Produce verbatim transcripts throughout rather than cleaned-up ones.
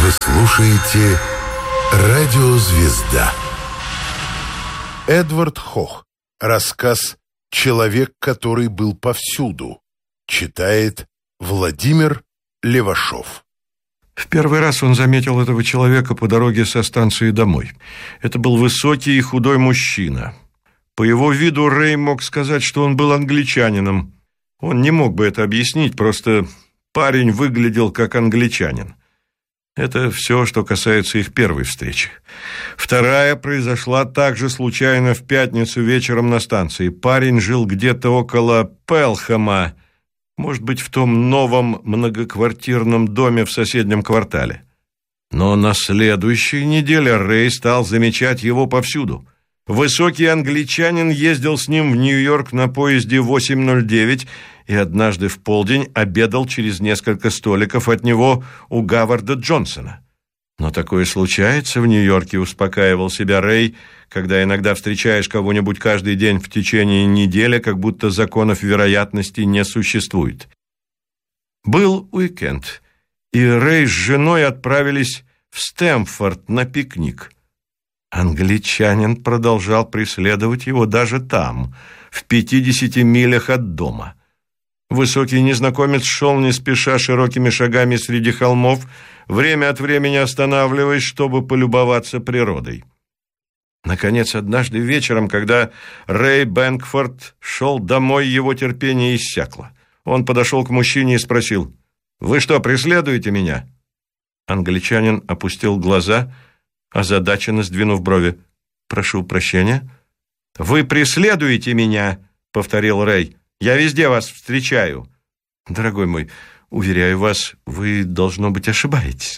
Вы слушаете «Радиозвезда». Эдвард Хох. Рассказ «Человек, который был повсюду». Читает Владимир Левашов. В первый раз он заметил этого человека по дороге со станции домой. Это был высокий и худой мужчина. По его виду Рэй мог сказать, что он был англичанином. Он не мог бы это объяснить, просто парень выглядел как англичанин. Это все, что касается их первой встречи. Вторая произошла также случайно в пятницу вечером на станции. Парень жил где-то около Пелхэма, может быть, в том новом многоквартирном доме в соседнем квартале. Но на следующей неделе Рэй стал замечать его повсюду. Высокий англичанин ездил с ним в Нью-Йорк на поезде восемь ноль девять и однажды в полдень обедал через несколько столиков от него у Говарда Джонсона. Но такое случается в Нью-Йорке, успокаивал себя Рэй, когда иногда встречаешь кого-нибудь каждый день в течение недели, как будто законов вероятности не существует. Был уикенд, и Рэй с женой отправились в Стэмфорд на пикник. Англичанин продолжал преследовать его даже там, в пятидесяти милях от дома. Высокий незнакомец шел не спеша широкими шагами среди холмов, время от времени останавливаясь, чтобы полюбоваться природой. Наконец, однажды вечером, когда Рэй Бэнкфорд шел домой, его терпение иссякло. Он подошел к мужчине и спросил: «Вы что, преследуете меня?» Англичанин опустил глаза, озадаченно сдвинув брови. «Прошу прощения». «Вы преследуете меня», — повторил Рэй. «Я везде вас встречаю». «Дорогой мой, уверяю вас, вы, должно быть, ошибаетесь».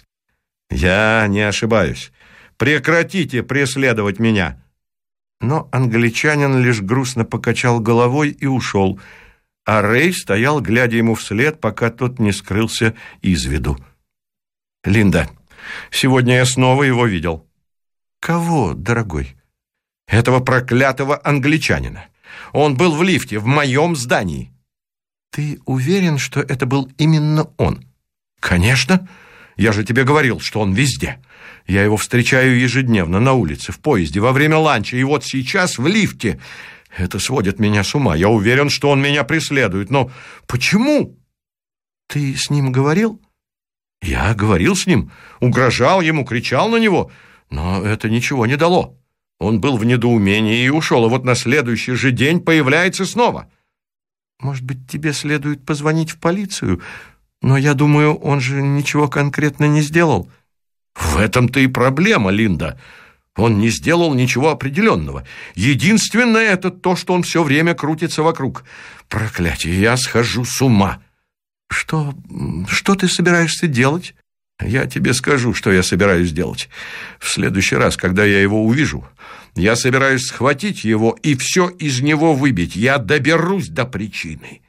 «Я не ошибаюсь. Прекратите преследовать меня». Но англичанин лишь грустно покачал головой и ушел, а Рэй стоял, глядя ему вслед, пока тот не скрылся из виду. «Линда, сегодня я снова его видел». «Кого, дорогой?» «Этого проклятого англичанина. Он был в лифте в моем здании». «Ты уверен, что это был именно он?» «Конечно. Я же тебе говорил, что он везде. Я его встречаю ежедневно на улице, в поезде, во время ланча, и вот сейчас в лифте. Это сводит меня с ума. Я уверен, что он меня преследует. Но почему?» «Ты с ним говорил?» «Я говорил с ним, угрожал ему, кричал на него, но это ничего не дало. Он был в недоумении и ушел, а вот на следующий же день появляется снова». «Может быть, тебе следует позвонить в полицию? Но я думаю, он же ничего конкретно не сделал». «В этом-то и проблема, Линда. Он не сделал ничего определенного. Единственное — это то, что он все время крутится вокруг. Проклятие, я схожу с ума». «Что, что ты собираешься делать?» «Я тебе скажу, что я собираюсь делать. В следующий раз, когда я его увижу, я собираюсь схватить его и все из него выбить. Я доберусь до причины».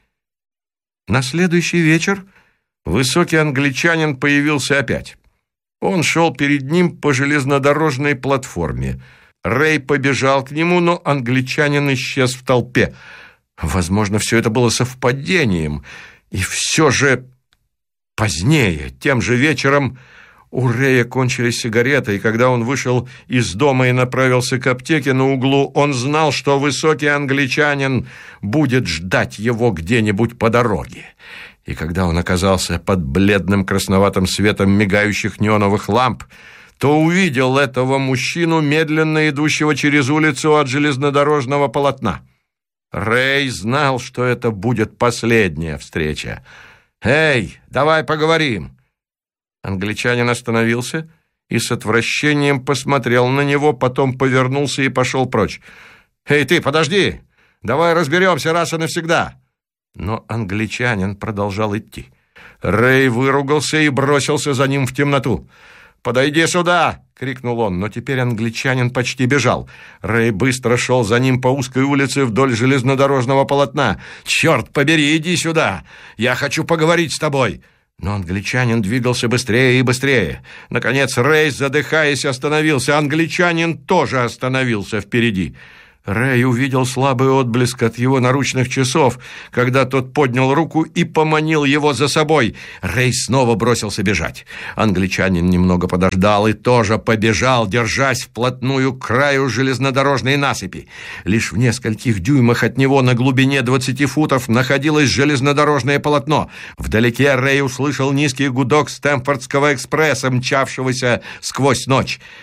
На следующий вечер высокий англичанин появился опять. Он шел перед ним по железнодорожной платформе. Рэй побежал к нему, но англичанин исчез в толпе. Возможно, все это было совпадением. И все же позднее, тем же вечером, у Рэя кончились сигареты, и когда он вышел из дома и направился к аптеке на углу, он знал, что высокий англичанин будет ждать его где-нибудь по дороге. И когда он оказался под бледным красноватым светом мигающих неоновых ламп, то увидел этого мужчину, медленно идущего через улицу от железнодорожного полотна. Рэй знал, что это будет последняя встреча. «Эй, давай поговорим!» Англичанин остановился и с отвращением посмотрел на него, потом повернулся и пошел прочь. «Эй, ты, подожди! Давай разберемся раз и навсегда!» Но англичанин продолжал идти. Рэй выругался и бросился за ним в темноту. «Подойди сюда!» — крикнул он, но теперь англичанин почти бежал. Рэй быстро шел за ним по узкой улице вдоль железнодорожного полотна. «Черт побери, иди сюда! Я хочу поговорить с тобой!» Но англичанин двигался быстрее и быстрее. Наконец Рэй, задыхаясь, остановился. Англичанин тоже остановился впереди. Рэй увидел слабый отблеск от его наручных часов, когда тот поднял руку и поманил его за собой. Рэй снова бросился бежать. Англичанин немного подождал и тоже побежал, держась вплотную к краю железнодорожной насыпи. Лишь в нескольких дюймах от него на глубине двадцати футов находилось железнодорожное полотно. Вдалеке Рэй услышал низкий гудок Стэмфордского экспресса, мчавшегося сквозь ночь.